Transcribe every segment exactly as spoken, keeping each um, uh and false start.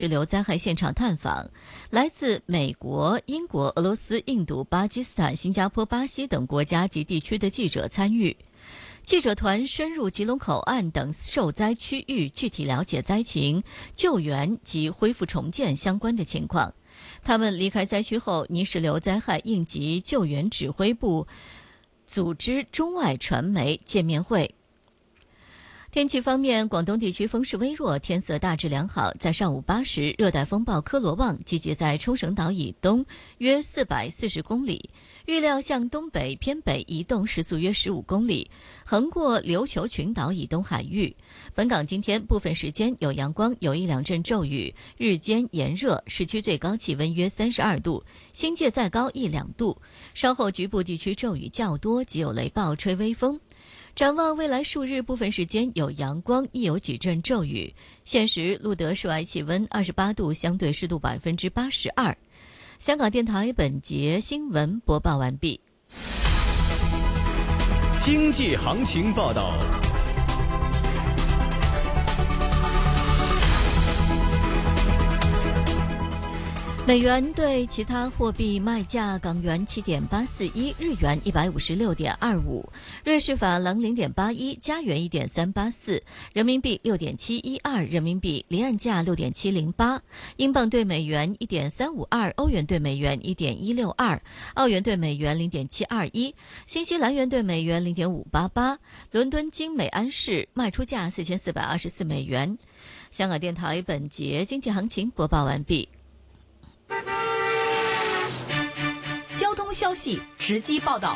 流灾害现场探访，来自美国、英国、俄罗斯、印度、巴基斯坦、新加坡、巴西等国家及地区的记者参与。记者团深入吉隆口岸等受灾区域，具体了解灾情、救援及恢复重建相关的情况。他们离开灾区后，泥石流灾害应急救援指挥部组织中外传媒见面会。天气方面，广东地区风势微弱，天色大致良好。在上午八时，热带风暴科罗旺集结在冲绳岛以东约四百四十公里，预料向东北偏北移动，时速约十五公里，横过琉球群岛以东海域。本港今天部分时间有阳光，有一两阵骤雨，日间炎热，市区最高气温约三十二度，新界再高一两度。稍后局部地区骤雨较多，及有雷暴，吹微风。展望未来数日，部分时间有阳光，亦有几阵骤雨。现时录得室外气温二十八度，相对湿度百分之八十二。香港电台本节新闻播报完毕。 经济行情报道。 美元对其他货币卖价：港元七点八四一，日元一百五十六点二五，瑞士法郎零点八一，加元一点三八四，人民币六点七一二，人民币离岸价六点七零八，英镑对美元一点三五二，欧元对美元一点一六二，澳元对美元零点七二一，新西兰元对美元零点五八八。伦敦金每安士卖出价四千四百二十四美元。香港电台本节经济行情播报完毕。 交通消息直击报道。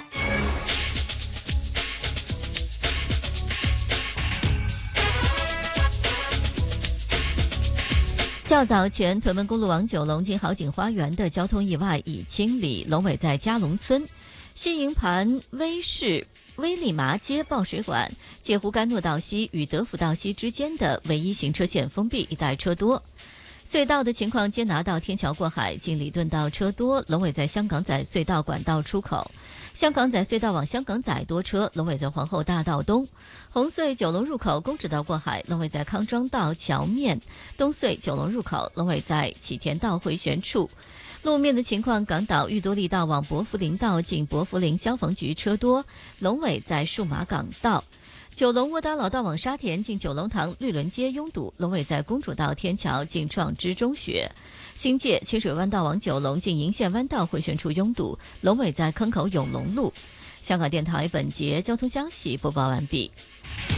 较早前，屯门公路往九龙经好景花园的交通意外已清理，龙尾在嘉龙村、西营盘威士威利麻街爆水管、介乎甘诺道西与德福道西之间的唯一行车线封闭，一带车多。隧道的情况，坚拿道天桥过海经礼顿道车多，龙尾在香港仔隧道管道出口；香港仔隧道往香港仔多车，龙尾在皇后大道东；红隧九龙入口公主道过海，龙尾在康庄道桥面；东隧九龙入口，龙尾在启田道回旋处。路面的情况，港岛裕多利道往伯福林道近伯福林消防局车多，龙尾在数码港道。九龙沃达老道往沙田近九龙塘绿伦街拥堵，龙尾在公主道天桥近创知中学；新界清水湾道往九龙近银线湾道回旋处拥堵，龙尾在坑口永隆路。香港电台本节交通消息播报完毕。